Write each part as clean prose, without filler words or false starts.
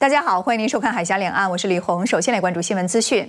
大家好，欢迎您收看《海峡两岸》，我是李红。首先来关注新闻资讯。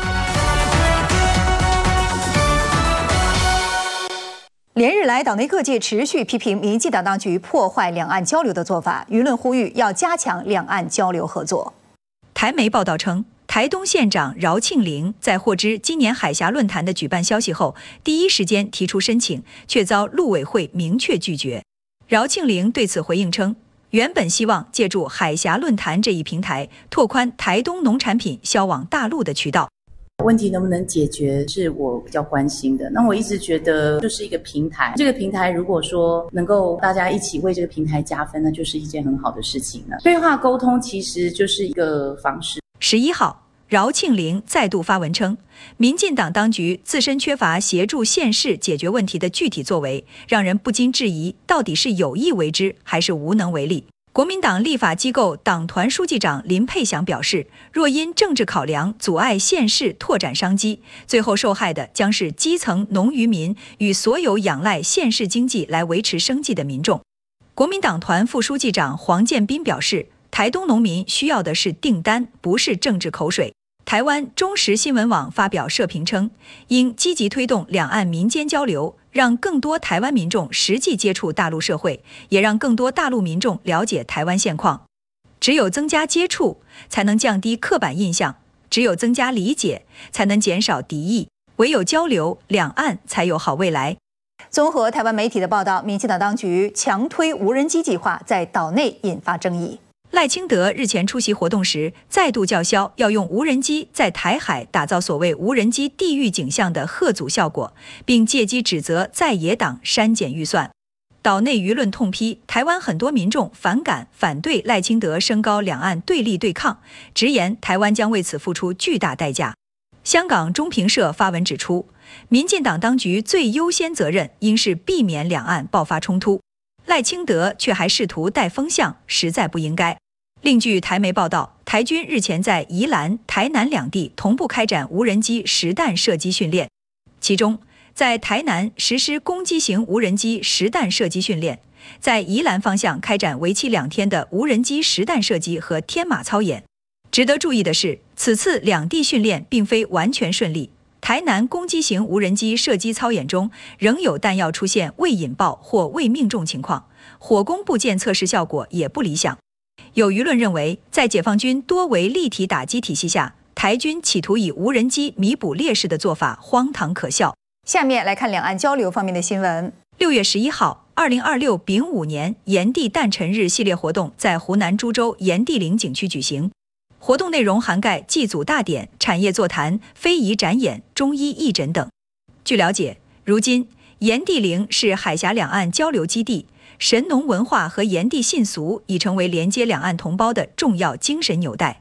连日来，岛内各界持续批评民进党当局破坏两岸交流的做法，舆论呼吁要加强两岸交流合作。台媒报道称，台东县长饶庆铃在获知今年海峡论坛的举办消息后，第一时间提出申请，却遭陆委会明确拒绝。饶庆铃对此回应称，原本希望借助海峡论坛这一平台，拓宽台东农产品销往大陆的渠道。 问题能不能解决是我比较关心的。那我一直觉得就是一个平台，这个平台如果说能够大家一起为这个平台加分，那就是一件很好的事情了。对话沟通其实就是一个方式。 11号，饶庆铃再度发文称，民进党当局自身缺乏协助县市解决问题的具体作为，让人不禁质疑到底是有意为之还是无能为力。国民党立法机构党团书记长林佩祥表示，若因政治考量阻碍县市拓展商机，最后受害的将是基层农渔民与所有仰赖县市经济来维持生计的民众。国民党团副书记长黄建斌表示，台东农民需要的是订单，不是政治口水。台湾中时新闻网发表社评称，应积极推动两岸民间交流，让更多台湾民众实际接触大陆社会，也让更多大陆民众了解台湾现况。只有增加接触，才能降低刻板印象；只有增加理解，才能减少敌意。唯有交流，两岸才有好未来。综合台湾媒体的报道，民进党当局强推无人机计划，在岛内引发争议。赖清德日前出席活动时，再度叫嚣要用无人机在台海打造所谓无人机地狱景象的吓阻效果，并借机指责在野党删减预算。岛内舆论痛批台湾很多民众反感反对赖清德升高两岸对立对抗，直言台湾将为此付出巨大代价。香港中评社发文指出，民进党当局最优先责任应是避免两岸爆发冲突，赖清德却还试图带风向，实在不应该。另据台媒报道，台军日前在宜兰、台南两地同步开展无人机实弹射击训练，其中在台南实施攻击型无人机实弹射击训练，在宜兰方向开展为期2天的无人机实弹射击和天马操演。值得注意的是，此次两地训练并非完全顺利，台南攻击型无人机射击操演中仍有弹药出现未引爆或未命中情况，火攻部件测试效果也不理想。有舆论认为，在解放军多维立体打击体系下，台军企图以无人机弥补劣势的做法荒唐可笑。下面来看两岸交流方面的新闻。6月11号，2026丙午年炎帝诞辰日系列活动在湖南株洲炎帝陵景区举行。活动内容涵盖祭祖大典、产业座谈、非遗展演、中医义诊等。据了解，如今炎帝陵是海峡两岸交流基地，神农文化和炎帝信俗已成为连接两岸同胞的重要精神纽带。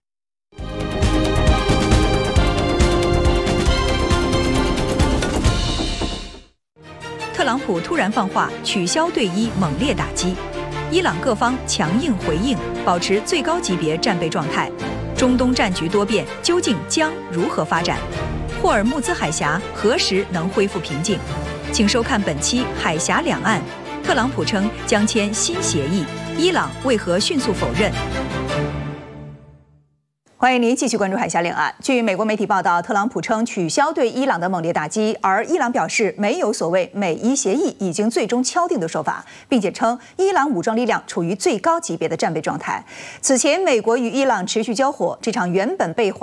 特朗普突然放话取消对伊猛烈打击，伊朗各方强硬回应，保持最高级别战备状态。中东战局多变，究竟将如何发展？霍尔木兹海峡何时能恢复平静？请收看本期《海峡两岸》。特朗普称将签新协议，伊朗为何迅速否认？欢迎您继续关注海峡两岸。据美国媒体报道，特朗普称取消对伊朗的猛烈打击，而伊朗表示没有所谓美伊协议已经最终敲定的说法，并且称伊朗武装力量处于最高级别的战备状态。此前，美国与伊朗持续交火，这场原本被